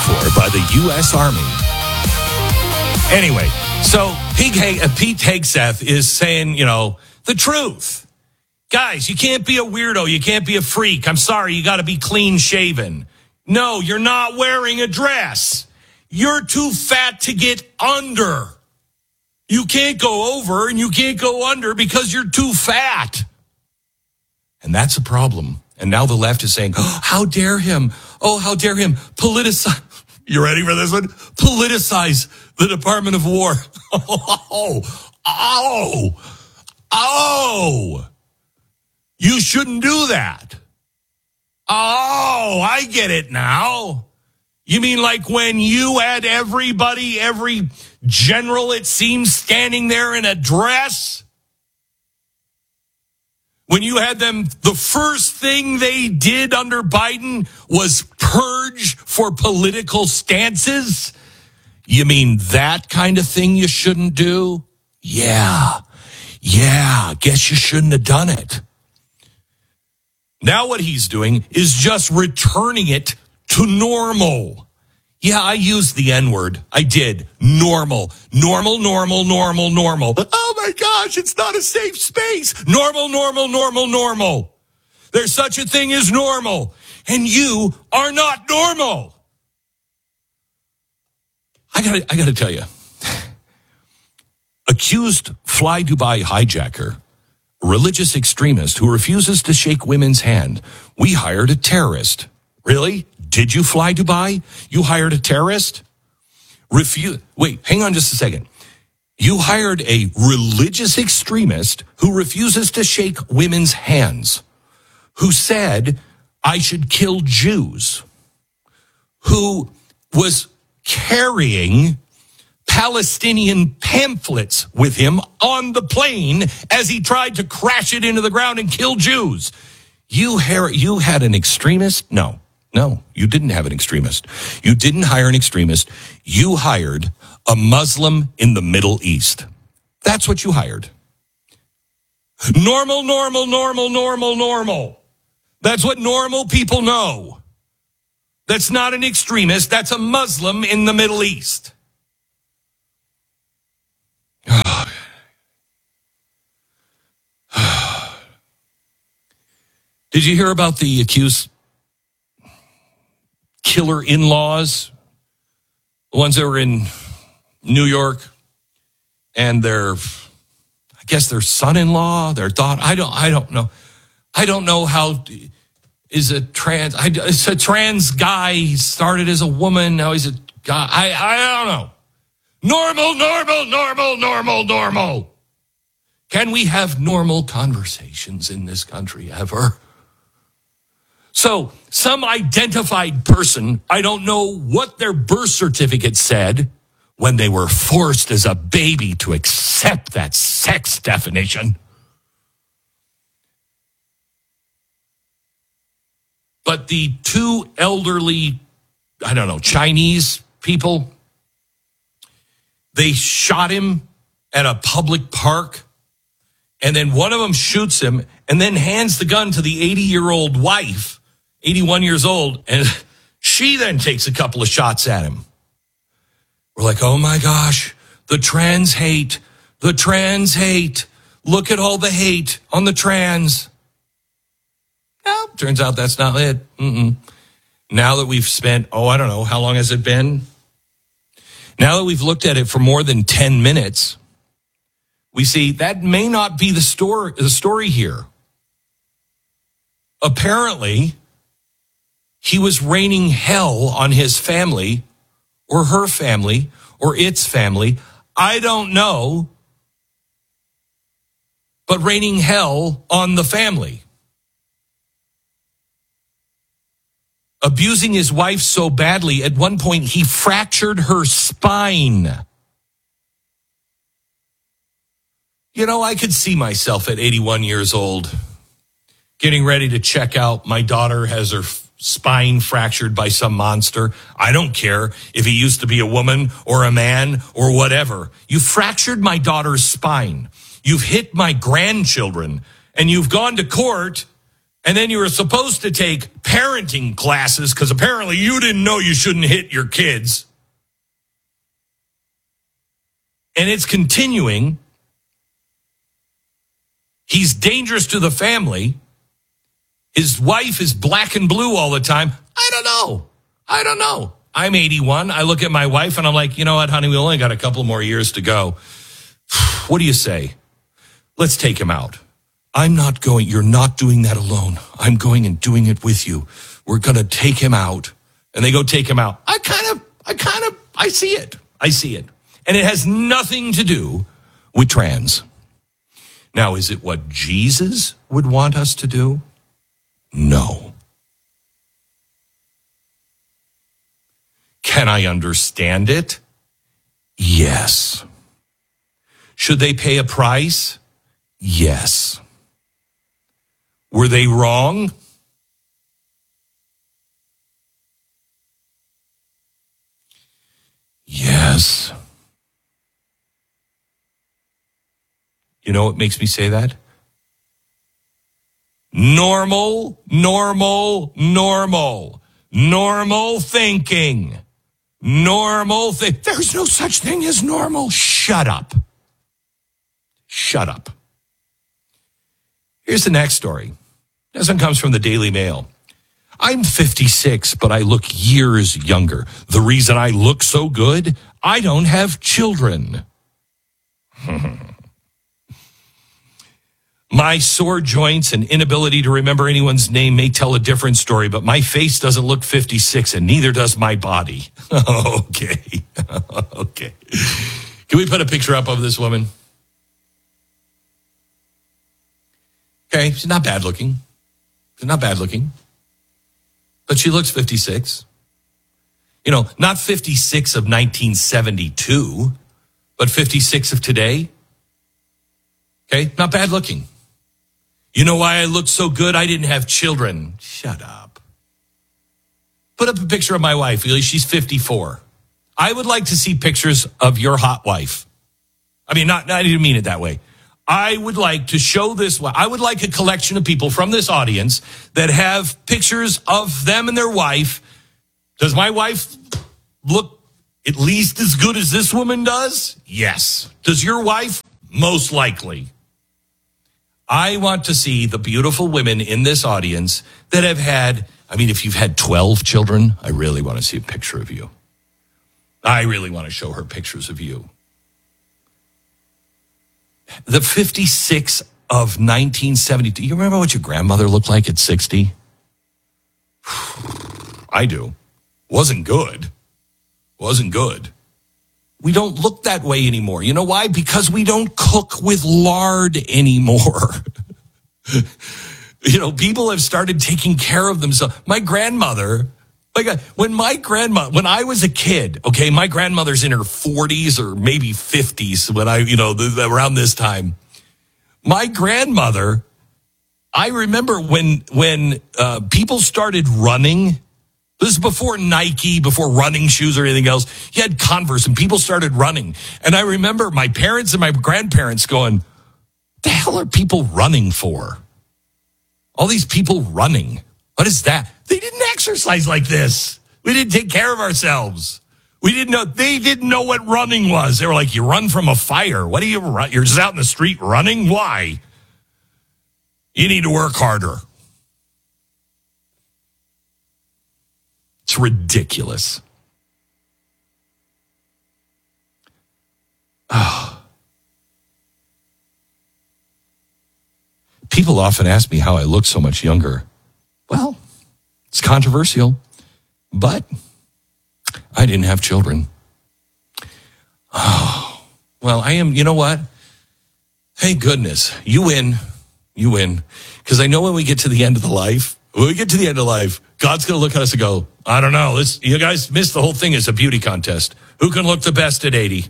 for by the U.S. Army. Anyway, so Pete Hegseth is saying, the truth. Guys, you can't be a weirdo. You can't be a freak. I'm sorry, you got to be clean shaven. No, you're not wearing a dress. You're too fat to get under. You can't go over and you can't go under because you're too fat. And that's a problem. And now the left is saying, oh, how dare him? Oh, how dare him politicize. You ready for this one? Politicize the Department of War. Oh. You shouldn't do that. Oh, I get it now. You mean like when you had every general, it seems, standing there in a dress? When you had them, the first thing they did under Biden was purge for political stances? You mean that kind of thing you shouldn't do? Yeah, guess you shouldn't have done it. Now what he's doing is just returning it to normal. Yeah, I used the N-word. I did. Normal. Normal. Oh my gosh, it's not a safe space. Normal. There's such a thing as normal. And you are not normal. I gotta tell you. Accused Fly Dubai hijacker, religious extremist who refuses to shake women's hand. We hired a terrorist. Really? Did you fly Dubai? You hired a terrorist? Wait, hang on just a second. You hired a religious extremist who refuses to shake women's hands, who said, I should kill Jews, who was carrying Palestinian pamphlets with him on the plane as he tried to crash it into the ground and kill Jews. You had an extremist? No, you didn't have an extremist. You didn't hire an extremist. You hired a Muslim in the Middle East. That's what you hired. Normal. That's what normal people know. That's not an extremist. That's a Muslim in the Middle East. Did you hear about the accused killer in-laws? The ones that were in New York, and their son-in-law, their daughter. I don't know. I don't know how it's a trans guy. He started as a woman. Now he's a guy. I don't know. Normal. Can we have normal conversations in this country ever? So some identified person, I don't know what their birth certificate said when they were forced as a baby to accept that sex definition. But the two elderly, Chinese people, they shot him at a public park, and then one of them shoots him and then hands the gun to the 80-year-old wife, 81 years old, and she then takes a couple of shots at him. We're like, oh my gosh, the trans hate. Look at all the hate on the trans. No, turns out that's not it. Now that we've spent, I don't know, how long has it been? Now that we've looked at it for more than 10 minutes, we see that may not be the story here. Apparently, he was raining hell on his family or her family or its family. I don't know, but raining hell on the family. Abusing his wife so badly, at one point he fractured her spine. I could see myself at 81 years old getting ready to check out. My daughter has her spine fractured by some monster. I don't care if he used to be a woman or a man or whatever. You fractured my daughter's spine. You've hit my grandchildren, and you've gone to court And then you were supposed to take parenting classes because apparently you didn't know you shouldn't hit your kids. And it's continuing. He's dangerous to the family. His wife is black and blue all the time. I don't know. I'm 81. I look at my wife and I'm like, you know what, honey, we only got a couple more years to go. What do you say? Let's take him out. I'm not going. You're not doing that alone. I'm going and doing it with you. We're going to take him out. And they go take him out. I see it. And it has nothing to do with trans. Now, is it what Jesus would want us to do? No. Can I understand it? Yes. Should they pay a price? Yes. Were they wrong? Yes. You know what makes me say that? Normal thinking. There's no such thing as normal. Shut up. Here's the next story. This one comes from the Daily Mail. I'm 56, but I look years younger. The reason I look so good, I don't have children. My sore joints and inability to remember anyone's name may tell a different story, but my face doesn't look 56 and neither does my body. Okay. Can we put a picture up of this woman? Okay, she's not bad looking. But she looks 56. You know, not 56 of 1972, but 56 of today. Okay, not bad looking. You know why I look so good? I didn't have children. Shut up. Put up a picture of my wife. She's 54. I would like to see pictures of your hot wife. I didn't mean it that way. I would like to show this. I would like a collection of people from this audience that have pictures of them and their wife. Does my wife look at least as good as this woman does? Yes. Does your wife? Most likely. I want to see the beautiful women in this audience that have had, if you've had 12 children, I really want to see a picture of you. I really want to show her pictures of you. The 56 of 1972. You remember what your grandmother looked like at 60? I do. Wasn't good. We don't look that way anymore. You know why? Because we don't cook with lard anymore. People have started taking care of themselves. My grandmother, when I was a kid, okay, my grandmother's in her 40s or maybe 50s when around this time. My grandmother, I remember when people started running. This is before Nike, before running shoes or anything else. You had Converse and people started running. And I remember my parents and my grandparents going, what the hell are people running for? All these people running. What is that? They didn't exercise like this. We didn't take care of ourselves. They didn't know what running was. They were like, you run from a fire. What do you run? You're just out in the street running? Why? You need to work harder. It's ridiculous. Oh. People often ask me how I look so much younger. Well, it's controversial, but I didn't have children. Oh, well, I am, you know what? Thank goodness. You win. Because I know when we get to the end of life, God's going to look at us and go, I don't know. You guys missed the whole thing as a beauty contest. Who can look the best at 80?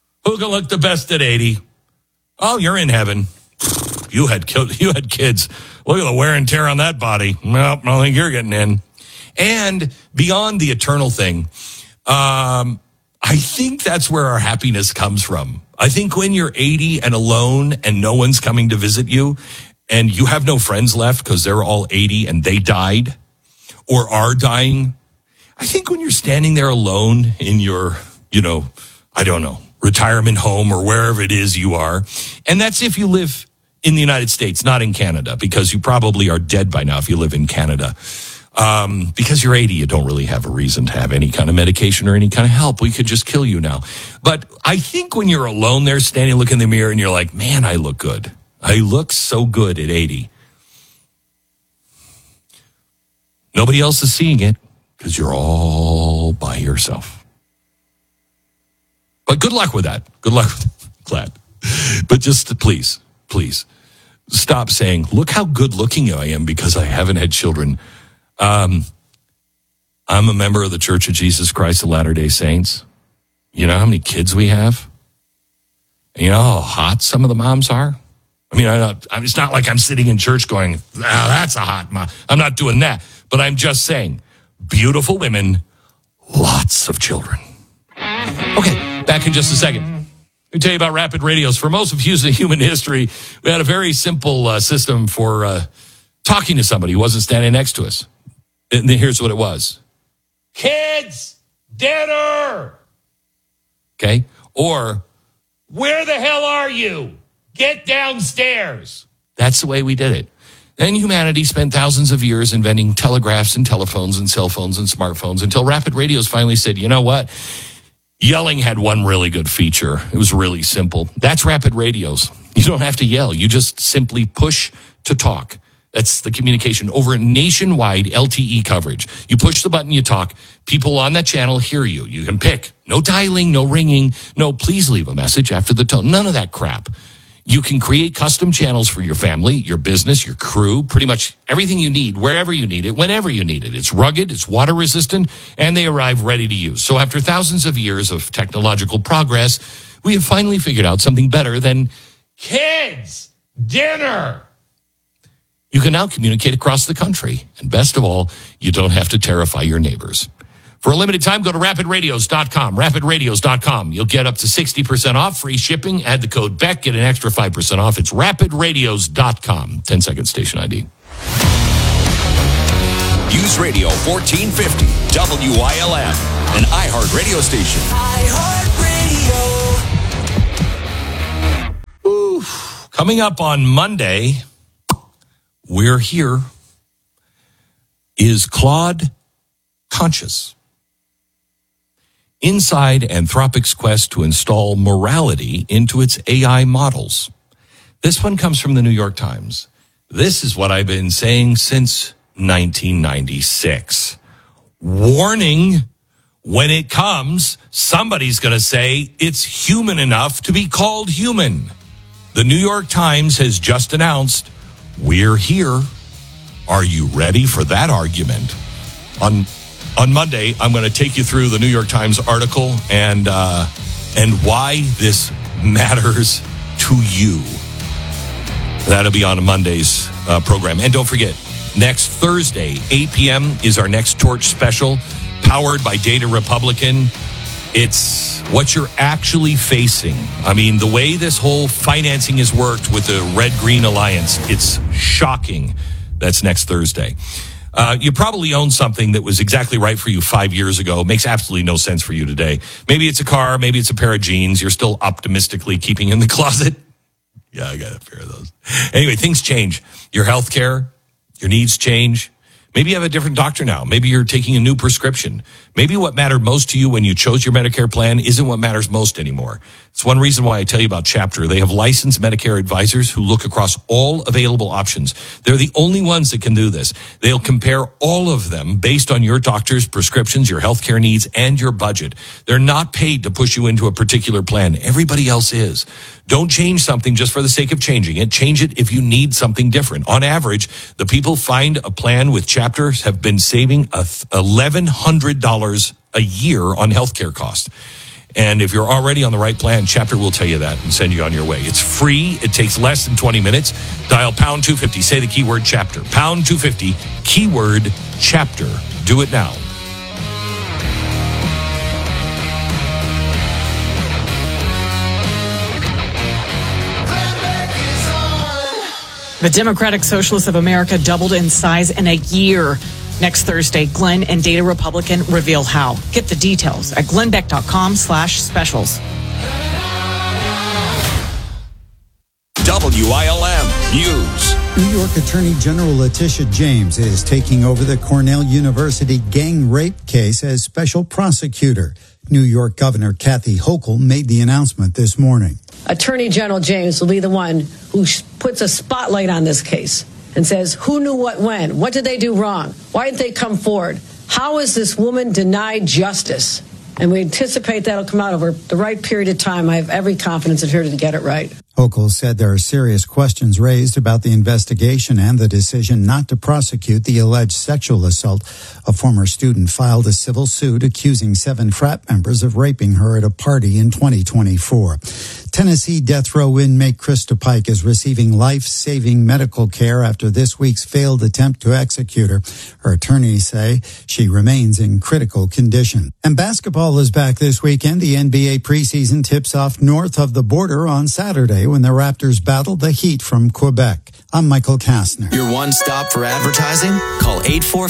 Oh, you're in heaven. You had kids. Look at the wear and tear on that body. Nope, I don't think you're getting in. And beyond the eternal thing, I think that's where our happiness comes from. I think when you're 80 and alone and no one's coming to visit you, and you have no friends left because they're all 80 and they died or are dying, I think when you're standing there alone in your, I don't know, retirement home or wherever it is you are, and that's if you live in the United States, not in Canada, because you probably are dead by now if you live in Canada. Because you're 80, you don't really have a reason to have any kind of medication or any kind of help. We could just kill you now. But I think when you're alone there, standing, looking in the mirror, and you're like, man, I look good. I look so good at 80. Nobody else is seeing it because you're all by yourself. But good luck with that. Good luck. Glad. But just please, stop saying, look how good looking I am because I haven't had children. I'm a member of the Church of Jesus Christ of Latter-day Saints. You know how many kids we have? And you know how hot some of the moms are? I mean, it's not like I'm sitting in church going, that's a hot mom. I'm not doing that. But I'm just saying, beautiful women, lots of children. Okay, back in just a second. Let me tell you about rapid radios. For most of human history, we had a very simple system for talking to somebody who wasn't standing next to us. And here's what it was. Kids, dinner. Okay? Or, where the hell are you? Get downstairs. That's the way we did it. Then humanity spent thousands of years inventing telegraphs and telephones and cell phones and smartphones until rapid radios finally said, you know what? Yelling had one really good feature. It was really simple. That's rapid radios. You don't have to yell. You just simply push to talk. That's the communication over nationwide LTE coverage. You push the button, you talk. People on that channel hear you. You can pick. No dialing, no ringing. No, please leave a message after the tone. None of that crap. You can create custom channels for your family, your business, your crew, pretty much everything you need, wherever you need it, whenever you need it. It's rugged, it's water resistant, and they arrive ready to use. So after thousands of years of technological progress, we have finally figured out something better than kids, dinner. You can now communicate across the country. And best of all, you don't have to terrify your neighbors. For a limited time, go to rapidradios.com, rapidradios.com. You'll get up to 60% off, free shipping. Add the code BECK, get an extra 5% off. It's rapidradios.com. 10-second station ID. News Radio 1450, WILM, an iHeart radio station. iHeart Radio. Coming up on Monday, we're here. Is Claude conscious? Inside Anthropic's quest to install morality into its AI models. This one comes from the New York Times. This is what I've been saying since 1996. Warning, when it comes, somebody's going to say it's human enough to be called human. The New York Times has just announced, we're here. Are you ready for that argument? On Monday, I'm going to take you through the New York Times article and why this matters to you. That'll be on Monday's program. And don't forget, next Thursday, 8 p.m. is our next Torch special, powered by Data Republican. It's what you're actually facing. I mean, the way this whole financing has worked with the Red-Green Alliance, it's shocking. That's next Thursday. You probably own something that was exactly right for you 5 years ago. Makes absolutely no sense for you today. Maybe it's a car. Maybe it's a pair of jeans you're still optimistically keeping in the closet. Yeah, I got a pair of those. Anyway, things change. Your health care, your needs change. Maybe you have a different doctor now. Maybe you're taking a new prescription. Maybe what mattered most to you when you chose your Medicare plan isn't what matters most anymore. It's one reason why I tell you about Chapter. They have licensed Medicare advisors who look across all available options. They're the only ones that can do this. They'll compare all of them based on your doctor's prescriptions, your healthcare needs, and your budget. They're not paid to push you into a particular plan. Everybody else is. Don't change something just for the sake of changing it. Change it if you need something different. On average, the people find a plan with Chapter have been saving $1,100 a year on healthcare costs. And if you're already on the right plan, Chapter will tell you that and send you on your way. It's free. It takes less than 20 minutes. Dial pound 250. Say the keyword Chapter. Pound 250, keyword Chapter. Do it now. The Democratic Socialists of America doubled in size in a year. Next Thursday, Glenn and Data Republican reveal how. Get the details at glennbeck.com/specials. WILM News. New York Attorney General Letitia James is taking over the Cornell University gang rape case as special prosecutor. New York Governor Kathy Hochul made the announcement this morning. Attorney General James will be the one who puts a spotlight on this case and says, who knew what when? What did they do wrong? Why didn't they come forward? How is this woman denied justice? And we anticipate that'll come out over the right period of time. I have every confidence in her to get it right. Hochul said there are serious questions raised about the investigation and the decision not to prosecute the alleged sexual assault. A former student filed a civil suit accusing 7 frat members of raping her at a party in 2024. Tennessee death row inmate Krista Pike is receiving life-saving medical care after this week's failed attempt to execute her. Her attorneys say she remains in critical condition. And basketball is back this weekend. The NBA preseason tips off north of the border on Saturday when the Raptors battle the Heat from Quebec. I'm Michael Kastner. Your one stop for advertising? Call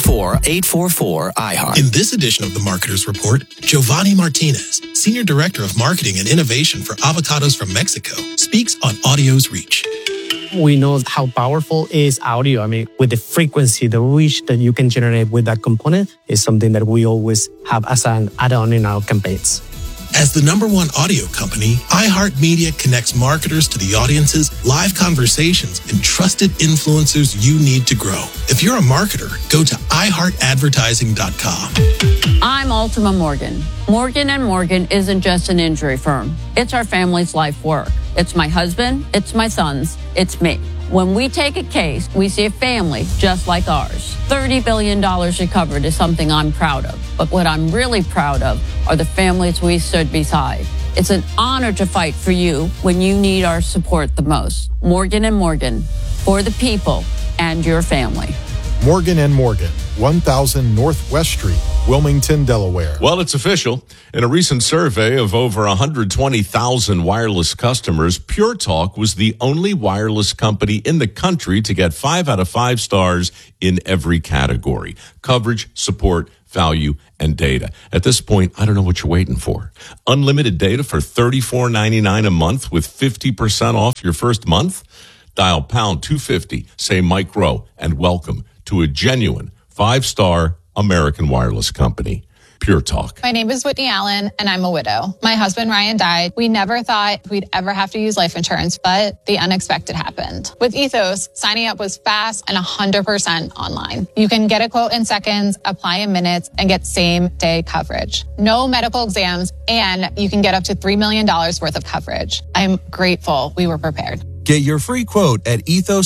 844-844-IHEART. In this edition of the Marketer's Report, Giovanni Martinez, Senior Director of Marketing and Innovation for Avocados from Mexico, speaks on audio's reach. We know how powerful is audio. I mean, with the frequency, the reach that you can generate with that component is something that we always have as an add-on in our campaigns. As the #1 audio company, iHeartMedia connects marketers to the audiences, live conversations, and trusted influencers you need to grow. If you're a marketer, go to iHeartAdvertising.com. I'm Ultima Morgan. Morgan & Morgan isn't just an injury firm. It's our family's life work. It's my husband, it's my sons, it's me. When we take a case, we see a family just like ours. $30 billion recovered is something I'm proud of. But what I'm really proud of are the families we stood beside. It's an honor to fight for you when you need our support the most. Morgan & Morgan, for the people and your family. Morgan & Morgan, 1000 Northwest Street, Wilmington, Delaware. Well, it's official. In a recent survey of over 120,000 wireless customers, Pure Talk was the only wireless company in the country to get 5 out of 5 stars in every category: coverage, support, value, and data. At this point, I don't know what you're waiting for. Unlimited data for $34.99 a month with 50% off your first month? Dial pound 250, say Mike Rowe, and welcome to a genuine 5-star American wireless company. Pure Talk. My name is Whitney Allen, and I'm a widow. My husband, Ryan, died. We never thought we'd ever have to use life insurance, but the unexpected happened. With Ethos, signing up was fast and 100% online. You can get a quote in seconds, apply in minutes, and get same-day coverage. No medical exams, and you can get up to $3 million worth of coverage. I'm grateful we were prepared. Get your free quote at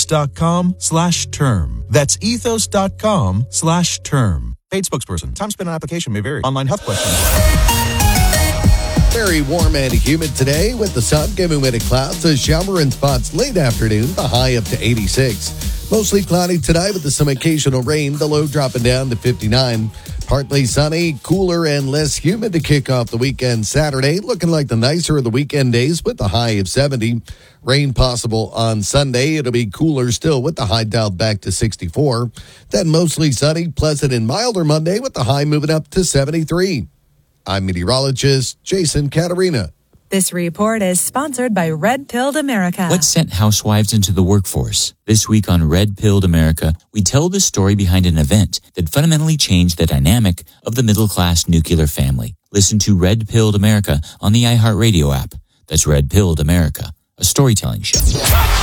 ethos.com/term. That's ethos.com/term. Paid spokesperson. Time spent on application may vary. Online health questions. Very warm and humid today with the sun giving way to clouds, a shower in spots late afternoon, the high up to 86. Mostly cloudy tonight with some occasional rain, the low dropping down to 59. Partly sunny, cooler, and less humid to kick off the weekend Saturday. Looking like the nicer of the weekend days with the high of 70. Rain possible on Sunday. It'll be cooler still with the high dialed back to 64. Then mostly sunny, pleasant, and milder Monday with the high moving up to 73. I'm meteorologist Jason Caterina. This report is sponsored by Red Pilled America. What sent housewives into the workforce? This week on Red Pilled America, we tell the story behind an event that fundamentally changed the dynamic of the middle-class nuclear family. Listen to Red Pilled America on the iHeartRadio app. That's Red Pilled America, a storytelling show.